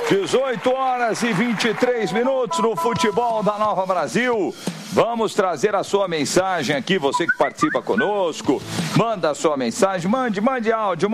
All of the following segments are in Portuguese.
18 horas e 23 minutos no Futebol da Nova Brasil. Vamos trazer a sua mensagem aqui, você que participa conosco. Manda a sua mensagem, mande áudio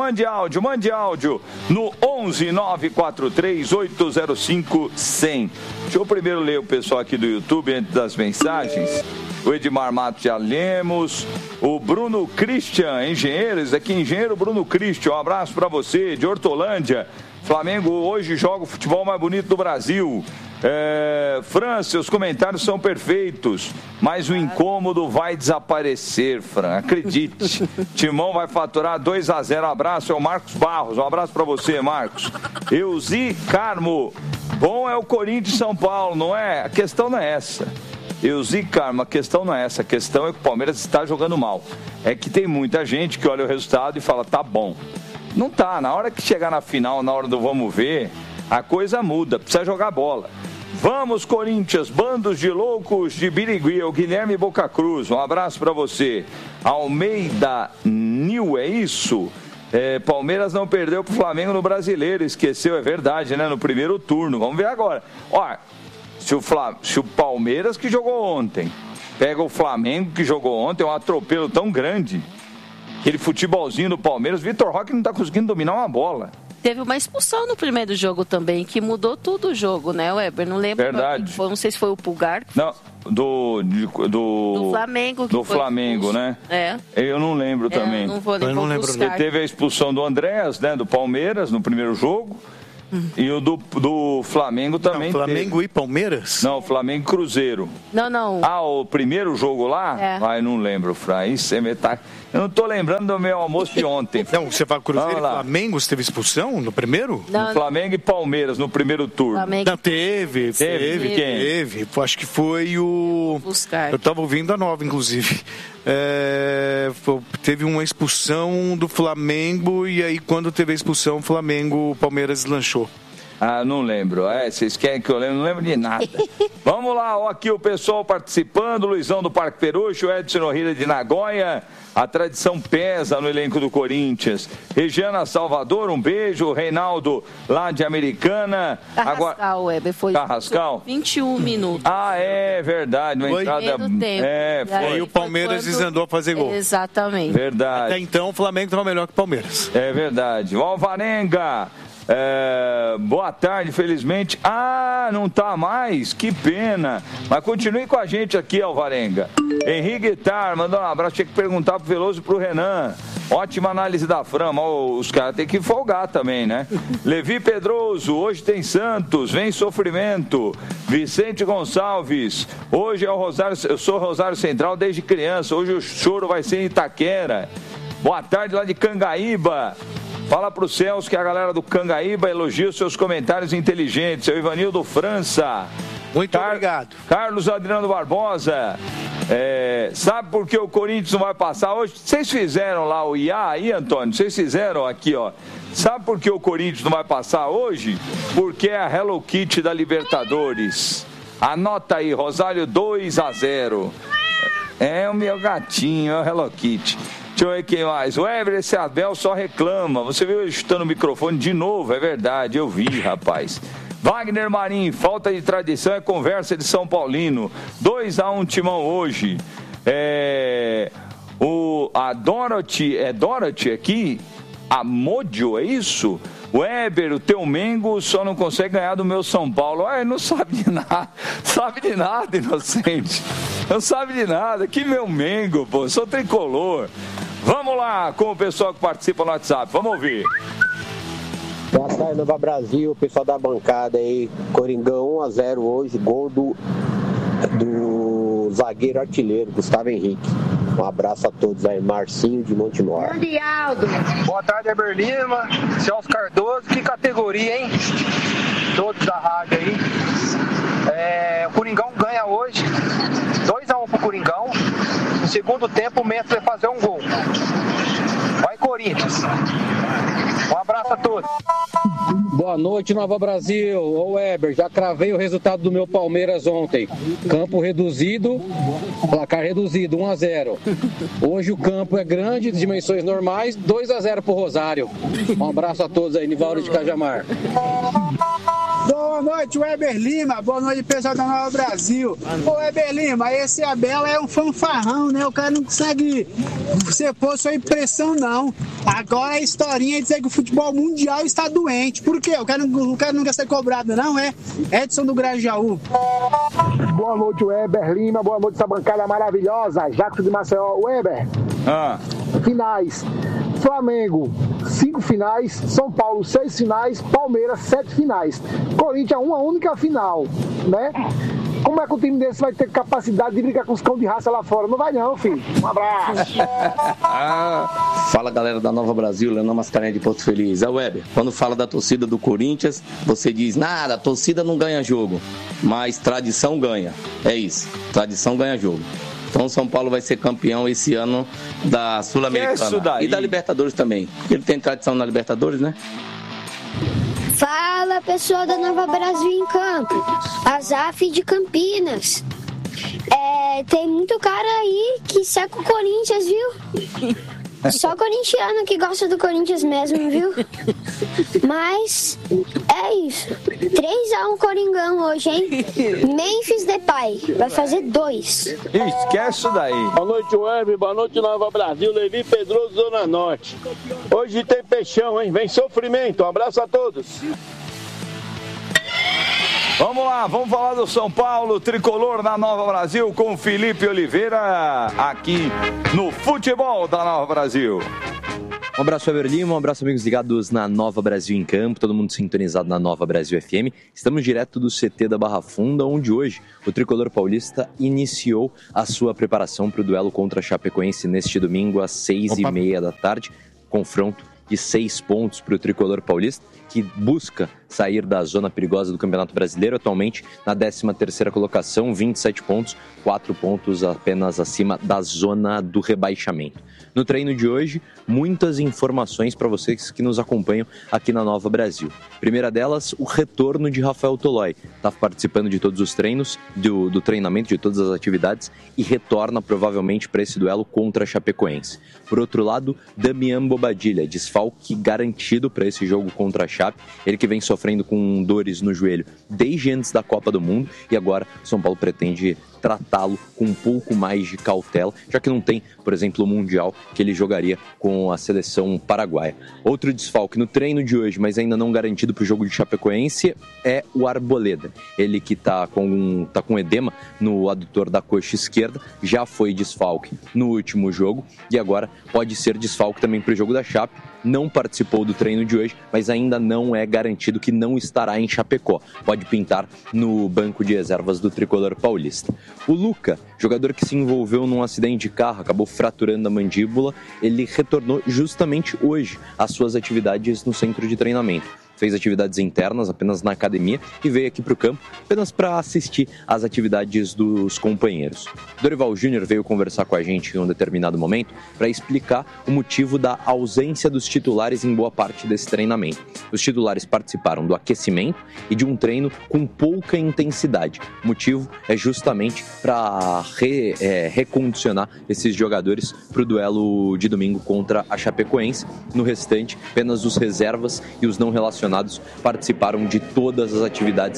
no 11 943 805 100. Deixa eu primeiro ler o pessoal aqui do YouTube antes das mensagens. O Edmar Matos já lemos. O Bruno Christian, engenheiros, aqui engenheiro Bruno Christian, um abraço para você, de Hortolândia. Flamengo hoje joga o futebol mais bonito do Brasil. Fran, seus comentários são perfeitos, mas o incômodo vai desaparecer, Fran, acredite. Timão vai faturar 2-0. Abraço, é o Marcos Barros. Um abraço para você, Marcos. Euzi Carmo, bom é o Corinthians e São Paulo, não é? A questão não é essa. Euzi Carmo, a questão não é essa. A questão é que o Palmeiras está jogando mal. É que tem muita gente que olha o resultado e fala, tá bom. Não tá, na hora que chegar na final, na hora do vamos ver, a coisa muda, precisa jogar bola. Vamos, Corinthians, bandos de loucos de Birigui, o Guilherme Boca Cruz, um abraço para você. Almeida Nil, é isso? Palmeiras não perdeu pro Flamengo no Brasileiro, esqueceu, é verdade, né, no primeiro turno, vamos ver agora. Ó, se o Palmeiras que jogou ontem, pega o Flamengo que jogou ontem, um atropelo tão grande, aquele futebolzinho do Palmeiras, Vitor Roque não está conseguindo dominar uma bola. Teve uma expulsão no primeiro jogo também, que mudou tudo o jogo, né, Weber? Não lembro. Verdade. Foi, não sei se foi o Pulgar. Não, do Flamengo. Do Flamengo, né? Eu não lembro também. Não vou lembrar. Porque teve a expulsão do Andréas, né, do Palmeiras, no primeiro jogo. E o do Flamengo também. Não, Flamengo e Palmeiras? Não, Flamengo e Cruzeiro. Não. Ah, o primeiro jogo lá? Ah, eu não lembro, Fran. Isso é metade. Eu não tô lembrando do meu almoço de ontem. Não, você fala Cruzeiro e Flamengo, você teve expulsão no primeiro? Não. Flamengo e Palmeiras no primeiro turno. Flamengo. Não, teve. Quem? Teve. Acho que foi o... Eu tava ouvindo a nova, inclusive. Teve uma expulsão do Flamengo e aí quando teve a expulsão, o Palmeiras lanchou. Ah, não lembro. Vocês querem que eu lembre? Não lembro de nada. Vamos lá, ó, aqui o pessoal participando. Luizão do Parque Perucho, Edson Norrida de Nagoya. A tradição pesa no elenco do Corinthians. Regiana Salvador, um beijo. Reinaldo, lá de Americana. Carrascal, Weber, foi Carrascal? 21 minutos. Ah, é verdade. Uma entrada... Foi. E o Palmeiras desandou a fazer gol. Exatamente. Verdade. Até então, o Flamengo estava melhor que o Palmeiras. É verdade. O Alvarenga. Boa tarde, felizmente. Não tá mais, que pena. Mas continue com a gente aqui, Alvarenga. Henrique Guitar, mandou um abraço. Tinha que perguntar pro Veloso e pro Renan. Ótima análise da Fran. Os caras têm que folgar também, né? Levi Pedroso, hoje tem Santos, vem sofrimento. Vicente Gonçalves, hoje é o Rosário. Eu sou Rosário Central desde criança. Hoje o choro vai ser em Itaquera. Boa tarde lá de Cangaíba. Fala pro Celso que a galera do Cangaíba elogia os seus comentários inteligentes. Seu Ivanildo França. Muito obrigado. Carlos Adriano Barbosa. Sabe por que o Corinthians não vai passar hoje? Vocês fizeram lá o IA aí, Antônio? Vocês fizeram aqui, ó. Sabe por que o Corinthians não vai passar hoje? Porque é a Hello Kitty da Libertadores. Anota aí, Rosário 2-0. É o meu gatinho, é o Hello Kitty. Deixa eu ver quem mais. O Ever, esse Abel só reclama. Você viu ele chutando o microfone de novo? É verdade, eu vi, rapaz. Wagner Marim, falta de tradição é conversa de São Paulino. 2-1 Timão hoje. A Dorothy, é Dorothy aqui? A Modio, é isso? O Weber, o teu Mengo só não consegue ganhar do meu São Paulo. Não sabe de nada. Sabe de nada, inocente. Não sabe de nada. Que meu Mengo, pô. Sou tricolor. Vamos lá com o pessoal que participa no WhatsApp. Vamos ouvir. Boa tarde, Nova Brasil. Pessoal da bancada aí. Coringão 1-0 hoje. Gol do zagueiro artilheiro, Gustavo Henrique. Um abraço a todos aí. Marcinho de Montemor. Boa tarde, Eber Lima. Celso Cardoso. Que categoria, hein? Todos da rádio aí. O Coringão ganha hoje. 2-1 pro Coringão. No segundo tempo, o Mendes vai fazer um gol. Vai, Corinthians. Um abraço a todos. Boa noite, Nova Brasil. Ô Weber, já cravei o resultado do meu Palmeiras ontem. Campo reduzido, placar reduzido, 1-0. Hoje o campo é grande, de dimensões normais, 2-0 pro Rosário. Um abraço a todos aí, Nivaldo de Cajamar. Boa noite, Weber Lima. Boa noite, pessoal da Nova Brasil. Ô, Weber Lima, esse Abel é um fanfarrão, né? O cara não consegue você pôr sua impressão, não. Agora a historinha é dizer que o futebol mundial está doente. Por quê? O cara não quer ser cobrado, não é? Edson do Grajaú. Boa noite, Weber Lima. Boa noite, essa bancada maravilhosa. Jacques de Maceió. Weber. Finais. Flamengo, 5 finais. São Paulo, 6 finais. Palmeiras, 7 finais. Corinthians, uma única final, né? Como é que o time desse vai ter capacidade de brigar com os cão de raça lá fora? Não vai não, filho. Um abraço. Fala, galera da Nova Brasil, Leandro Mascarenhas de Porto Feliz. Weber, quando fala da torcida do Corinthians, você diz, nada, a torcida não ganha jogo, mas tradição ganha. É isso, tradição ganha jogo. Então, São Paulo vai ser campeão esse ano da Sul-Americana e da Libertadores também. Porque ele tem tradição na Libertadores, né? Fala, pessoal da Nova Brasil em Campo. Azaf de Campinas. Tem muito cara aí que seca o Corinthians, viu? Só corintiano que gosta do Corinthians mesmo, viu? Mas é isso. 3-1 Coringão hoje, hein? Memphis Depay vai fazer 2. Esquece isso daí. Boa noite, Web. Boa noite, Nova Brasil. Levi Pedroso, Zona Norte. Hoje tem peixão, hein? Vem sofrimento. Um abraço a todos. Vamos lá, vamos falar do São Paulo, tricolor na Nova Brasil com Felipe Oliveira, aqui no Futebol da Nova Brasil. Um abraço, Weber Lima, um abraço, amigos ligados na Nova Brasil em Campo, todo mundo sintonizado na Nova Brasil FM. Estamos direto do CT da Barra Funda, onde hoje o tricolor paulista iniciou a sua preparação para o duelo contra a Chapecoense neste domingo às 6h30 da tarde. Confronto de 6 pontos para o tricolor paulista, que busca sair da zona perigosa do Campeonato Brasileiro, atualmente na 13ª colocação, 27 pontos, 4 pontos apenas acima da zona do rebaixamento. No treino de hoje, muitas informações para vocês que nos acompanham aqui na Nova Brasil. Primeira delas, o retorno de Rafael Tolói. Está participando de todos os treinos, do treinamento, de todas as atividades e retorna provavelmente para esse duelo contra a Chapecoense. Por outro lado, Damian Bobadilla, desfalque garantido para esse jogo contra a Chape. Ele que vem sofrendo com dores no joelho desde antes da Copa do Mundo e agora São Paulo pretende tratá-lo com um pouco mais de cautela, já que não tem, por exemplo, o Mundial que ele jogaria com a seleção paraguaia. Outro desfalque no treino de hoje, mas ainda não garantido para o jogo de Chapecoense, é o Arboleda. Ele que está com edema no adutor da coxa esquerda, já foi desfalque no último jogo e agora pode ser desfalque também para o jogo da Chape. Não participou do treino de hoje, mas ainda não é garantido que não estará em Chapecó. Pode pintar no banco de reservas do tricolor paulista. O Luca, jogador que se envolveu num acidente de carro, acabou fraturando a mandíbula, ele retornou justamente hoje às suas atividades no centro de treinamento. Fez atividades internas apenas na academia e veio aqui para o campo apenas para assistir às atividades dos companheiros. Dorival Júnior veio conversar com a gente em um determinado momento para explicar o motivo da ausência dos titulares em boa parte desse treinamento. Os titulares participaram do aquecimento e de um treino com pouca intensidade. O motivo é justamente para recondicionar esses jogadores para o duelo de domingo contra a Chapecoense. No restante, apenas os reservas e os não relacionados participaram de todas as atividades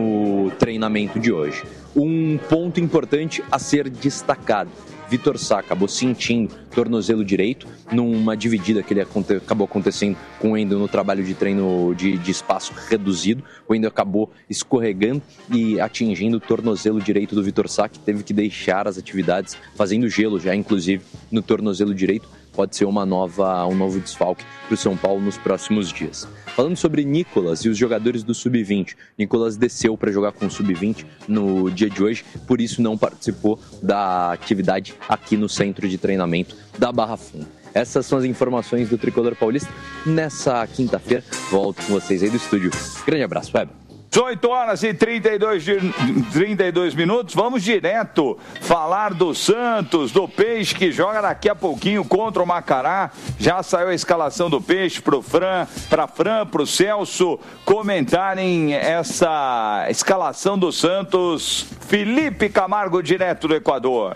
no treinamento de hoje. Um ponto importante a ser destacado: Vitor Sá acabou sentindo tornozelo direito numa dividida que ele acabou acontecendo com o Wendel no trabalho de treino de espaço reduzido. O Wendel acabou escorregando e atingindo o tornozelo direito do Vitor Sá, que teve que deixar as atividades, fazendo gelo já inclusive no tornozelo direito. Pode ser um novo desfalque para o São Paulo nos próximos dias. Falando sobre Nicolas e os jogadores do Sub-20, Nicolas desceu para jogar com o Sub-20 no dia de hoje, por isso não participou da atividade aqui no centro de treinamento da Barra Funda. Essas são as informações do Tricolor Paulista. Nessa quinta-feira, volto com vocês aí do estúdio. Grande abraço, Weber. 18 horas e 32 minutos, vamos direto falar do Santos, do Peixe, que joga daqui a pouquinho contra o Macará. Já saiu a escalação do Peixe pro Fran, pro Celso comentarem essa escalação do Santos. Felipe Camargo, direto do Equador.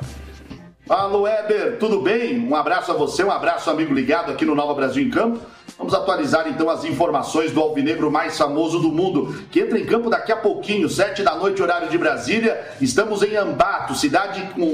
Alô, Weber, tudo bem? Um abraço a você, um abraço, amigo ligado aqui no Nova Brasil em Campo. Vamos atualizar então as informações do alvinegro mais famoso do mundo, que entra em campo daqui a pouquinho, 7 da noite, horário de Brasília. Estamos em Ambato, cidade com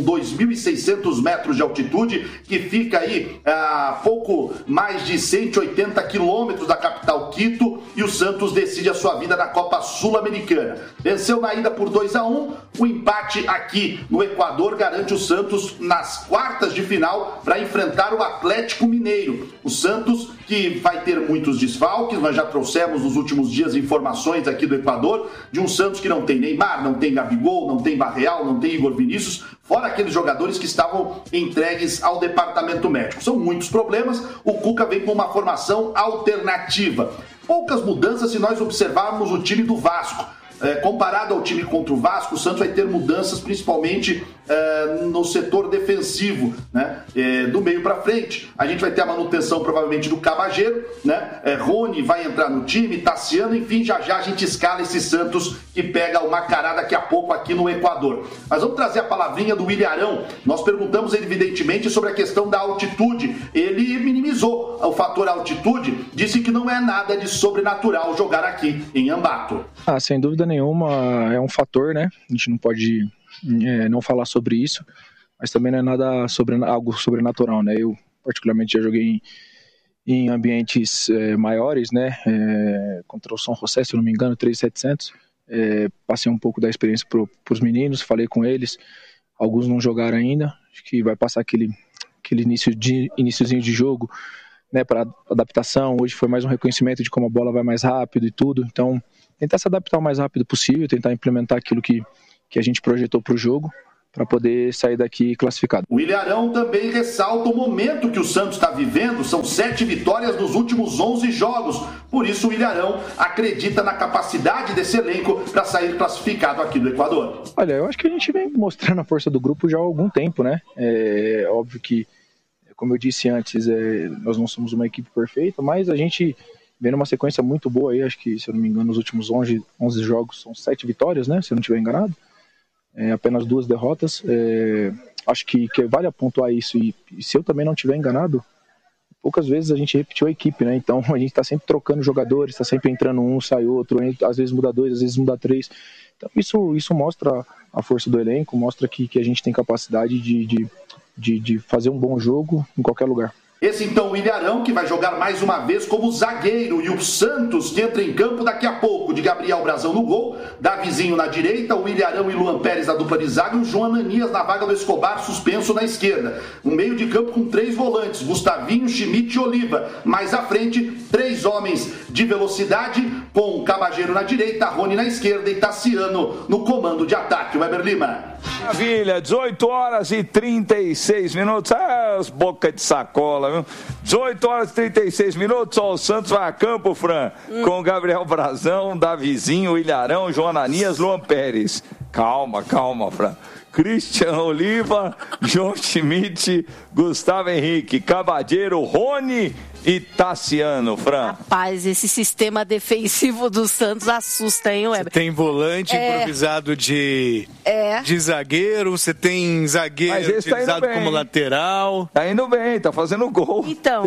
2.600 metros de altitude, que fica aí a pouco mais de 180 quilômetros da capital Quito, e o Santos decide a sua vida na Copa Sul-Americana. Venceu na ida por 2-1, o empate aqui no Equador garante o Santos nas quartas de final para enfrentar o Atlético Mineiro. O Santos que vai ter muitos desfalques, nós já trouxemos nos últimos dias informações aqui do Equador, de um Santos que não tem Neymar, não tem Gabigol, não tem Barreal, não tem Igor Vinícius, fora aqueles jogadores que estavam entregues ao departamento médico. São muitos problemas, o Cuca vem com uma formação alternativa. Poucas mudanças se nós observarmos o time do Vasco. Comparado ao time contra o Vasco, o Santos vai ter mudanças principalmente no setor defensivo, né? Do meio para frente. A gente vai ter a manutenção provavelmente do Cabageiro, né? Rony vai entrar no time, Tassiano, enfim, já a gente escala esse Santos que pega o Macará daqui a pouco aqui no Equador. Mas vamos trazer a palavrinha do Ilharão. Nós perguntamos evidentemente sobre a questão da altitude. Ele minimizou o fator altitude, disse que não é nada de sobrenatural jogar aqui em Ambato. Sem dúvida nenhuma, é um fator, né? A gente não pode não falar sobre isso, mas também não é nada algo sobrenatural, né? Eu, particularmente, já joguei em ambientes maiores, né? Contra o São José, se eu não me engano, 3.700. Passei um pouco da experiência para os meninos, falei com eles. Alguns não jogaram ainda, acho que vai passar aquele iniciozinho de jogo, né? Para adaptação. Hoje foi mais um reconhecimento de como a bola vai mais rápido e tudo, então tentar se adaptar o mais rápido possível, tentar implementar aquilo que a gente projetou para o jogo, para poder sair daqui classificado. O Ilharão também ressalta o momento que o Santos está vivendo, são 7 vitórias nos últimos 11 jogos, por isso o Ilharão acredita na capacidade desse elenco para sair classificado aqui do Equador. Olha, eu acho que a gente vem mostrando a força do grupo já há algum tempo, né? É óbvio que, como eu disse antes, nós não somos uma equipe perfeita, mas a gente vem numa sequência muito boa aí, acho que, se eu não me engano, nos últimos 11 jogos são 7 vitórias, né, se eu não estiver enganado, apenas 2 derrotas, acho que vale pontuar isso, e se eu também não estiver enganado, poucas vezes a gente repetiu a equipe, né, então a gente está sempre trocando jogadores, está sempre entrando um, sai outro, às vezes muda 2, às vezes muda 3, então isso mostra a força do elenco, mostra que a gente tem capacidade de fazer um bom jogo em qualquer lugar. Esse então o Ilharão, que vai jogar mais uma vez como zagueiro, e o Santos que entra em campo daqui a pouco, de Gabriel Brazão no gol, Davizinho na direita, o Ilharão e Luan Pérez na dupla de zaga, e o João Ananias na vaga do Escobar, suspenso na esquerda. Um meio de campo com 3 volantes, Gustavinho, Schmidt e Oliva. Mais à frente, 3 homens de velocidade, com Cabageiro na direita, Rony na esquerda e Tassiano no comando de ataque. Weber Lima. Maravilha, 18 horas e 36 minutos. As boca de sacola, viu? 18 horas e 36 minutos. Ó, o Santos vai a campo, Fran, com Gabriel Brazão, Davizinho, Ilharão, João Ananias, Luan Pérez. Calma, Fran. Christian Oliva, João Schmidt, Gustavo Henrique, Cabageiro, Rony e Tassiano, Fran. Rapaz, esse sistema defensivo do Santos assusta, hein, Weber? Você tem volante improvisado de zagueiro, você tem zagueiro utilizado como lateral. Tá indo bem, tá fazendo gol. Então,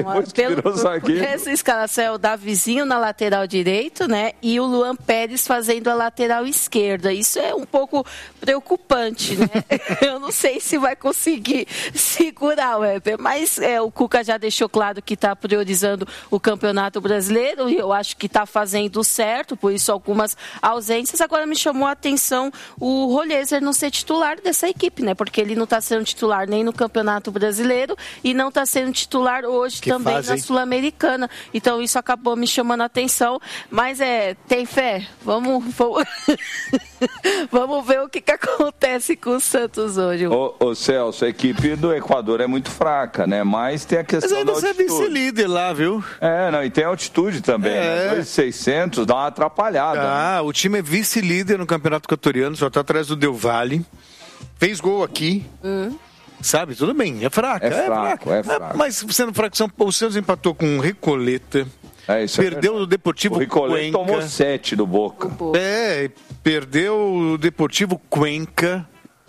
essa escalação é o Davizinho na lateral direito, né? E o Luan Pérez fazendo a lateral esquerda. Isso é um pouco preocupante, né? Eu não sei se vai conseguir segurar, Weber, mas o Cuca já deixou claro que está priorizando o Campeonato Brasileiro, e eu acho que está fazendo certo, por isso algumas ausências. Agora me chamou a atenção o Rollheiser não ser titular dessa equipe, né? Porque ele não está sendo titular nem no Campeonato Brasileiro e não está sendo titular hoje também na Sul-Americana. Então isso acabou me chamando a atenção, mas tem fé. Vamos ver o que acontece com o Santos hoje. Ô Celso, a equipe do Equador é muito fraca, né? Mas tem a questão da altitude. Mas você é vice-líder lá, viu? Não, e tem altitude também, né? 2.600 dá uma atrapalhada. Né? O time é vice-líder no Campeonato Equatoriano, só tá atrás do Del Valle. Fez gol aqui. Sabe, tudo bem, é fraca. É fraco. Mas sendo fraco, o Santos empatou com o Recoleta. Perdeu o Deportivo Cuenca. O Recoleta tomou 7 do Boca. Perdeu o Deportivo Cuenca.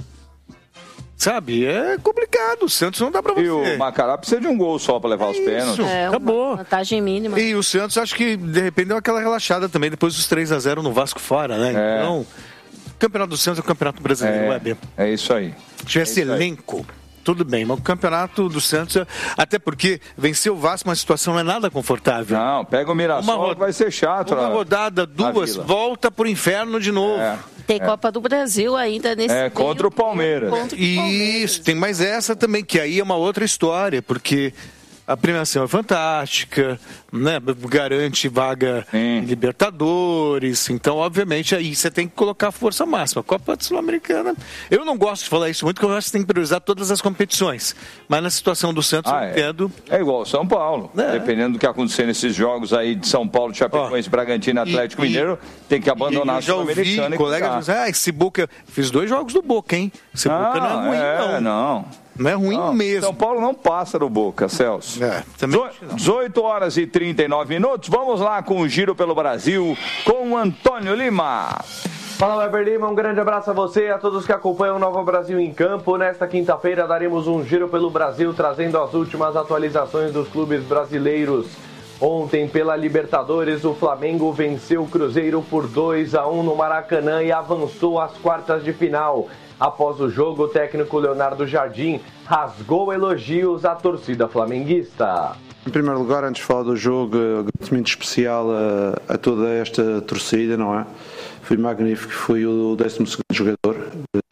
Sabe, é complicado. O Santos não dá pra você. E o Macará precisa de um gol só pra levar os pênaltis. Acabou. Vantagem mínima. E o Santos, acho que de repente deu aquela relaxada também depois dos 3-0 no Vasco fora, né? Então, o Campeonato do Santos é o Campeonato Brasileiro, Weber. É isso aí. Se tivesse elenco, tudo bem, mas o Campeonato do Santos, até porque vencer o Vasco uma situação não é nada confortável. Não, pega o Mirassol, vai ser chato. Uma rodada, 2, volta pro inferno de novo. Tem Copa do Brasil ainda nesse contra o Palmeiras. Isso, tem mais essa também, que aí é uma outra história, porque a premiação é fantástica, né? Garante vaga em Libertadores. Então, obviamente, aí você tem que colocar a força máxima. Copa Sul-Americana. Eu não gosto de falar isso muito, porque eu acho que você tem que priorizar todas as competições. Mas na situação do Santos, eu entendo. É igual São Paulo. Dependendo do que acontecer nesses jogos aí de São Paulo, Chapecoense, Bragantino, Atlético Mineiro, tem que abandonar a Sul-Americana. Eu já ouvi colegas dizendo, esse Boca... Fiz 2 jogos do Boca, hein? Esse Boca não é ruim, não. Não é ruim mesmo. São Paulo não passa do Boca, Celso. 18 horas e 39 minutos. Vamos lá com o Giro pelo Brasil com o Antônio Lima. Fala, Weber Lima, um grande abraço a você e a todos que acompanham o Nova Brasil em Campo. Nesta quinta-feira daremos um giro pelo Brasil, trazendo as últimas atualizações dos clubes brasileiros. Ontem, pela Libertadores, o Flamengo venceu o Cruzeiro por 2-1 no Maracanã e avançou às quartas de final. Após o jogo, o técnico Leonardo Jardim rasgou elogios à torcida flamenguista. Em primeiro lugar, antes de falar do jogo, agradecimento especial a toda esta torcida, não é? Foi magnífico, foi o 12º jogador,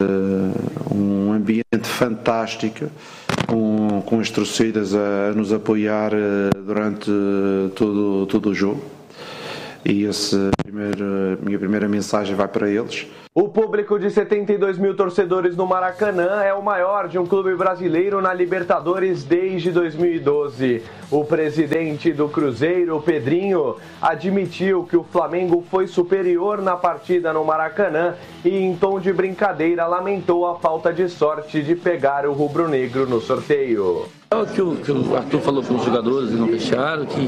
um ambiente fantástico, com as torcidas a nos apoiar durante todo o jogo. E minha primeira mensagem vai para eles. O público de 72 mil torcedores no Maracanã é o maior de um clube brasileiro na Libertadores desde 2012. O presidente do Cruzeiro, Pedrinho, admitiu que o Flamengo foi superior na partida no Maracanã e, em tom de brincadeira, lamentou a falta de sorte de pegar o rubro-negro no sorteio. É o que o Arthur falou para os jogadores e não fecharam, que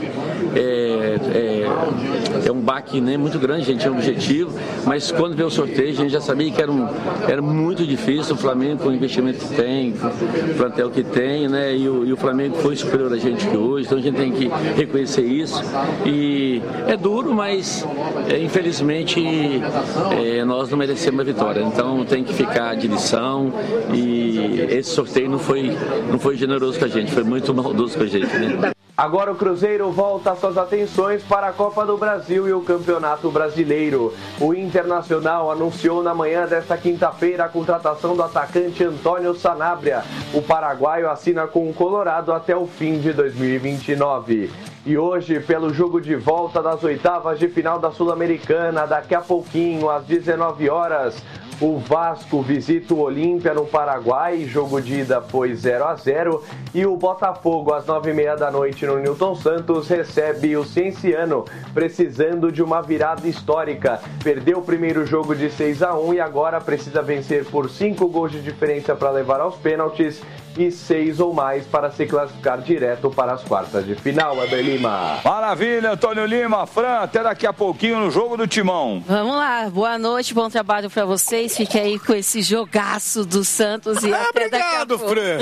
é um baque, né, muito grande, a gente tinha um objetivo, mas quando veio o sorteio a gente já sabia que era muito difícil. O Flamengo, com o investimento que tem, o plantel que tem, né, e o Flamengo foi superior a gente que hoje, então a gente tem que reconhecer isso. E é duro, mas infelizmente nós não merecemos a vitória, então tem que ficar de lição, e esse sorteio não foi generoso com a gente, foi muito maldoso com a gente, né? Agora o Cruzeiro volta suas atenções para a Copa do Brasil e o Campeonato Brasileiro. O Internacional anunciou na manhã desta quinta-feira a contratação do atacante Antônio Sanabria. O paraguaio assina com o Colorado até o fim de 2029. E hoje, pelo jogo de volta das oitavas de final da Sul-Americana, daqui a pouquinho, às 19 horas, o Vasco visita o Olímpia no Paraguai, jogo de ida foi 0-0, e o Botafogo, às 9h30 da noite no Newton Santos, recebe o Cienciano, precisando de uma virada histórica. Perdeu o primeiro jogo de 6-1 e agora precisa vencer por 5 gols de diferença para levar aos pênaltis e 6 ou mais para se classificar direto para as quartas de final, Weber Lima. Maravilha, Antônio Lima. Fran, até daqui a pouquinho no Jogo do Timão. Vamos lá, boa noite, bom trabalho para vocês. Fique aí com esse jogaço do Santos e até obrigado, Fran.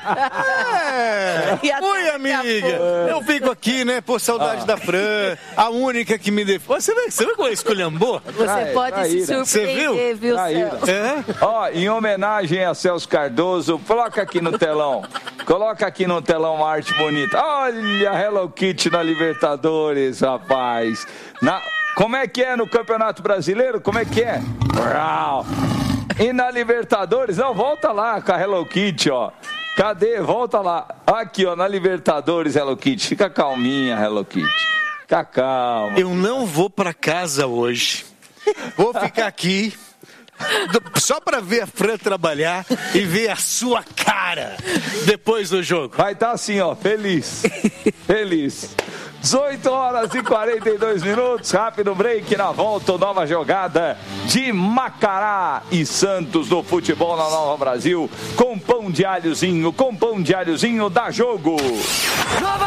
Oi, amiga. Eu fico aqui, né, por saudade da Fran, a única que me defende. Você vê como esculhambou? Você pode se surpreender, viu, Celso? Ó, em homenagem a Celso Cardoso, coloca aqui no telão. Coloca aqui no telão uma arte bonita. Olha a Hello Kitty na Libertadores, rapaz. Como é que é no Campeonato Brasileiro? Como é que é? E na Libertadores? Não, volta lá com a Hello Kitty, ó. Cadê? Volta lá. Aqui, ó, na Libertadores, Hello Kitty. Fica calminha, Hello Kitty. Fica calma. Eu não vou pra casa hoje. Vou ficar aqui Só pra ver a Fran trabalhar e ver a sua cara depois do jogo. Vai estar assim, ó, feliz. Feliz. 18 horas e 42 minutos, rápido break, na volta, nova jogada de Macará e Santos no futebol na Nova Brasil, com pão de alhozinho, dá jogo.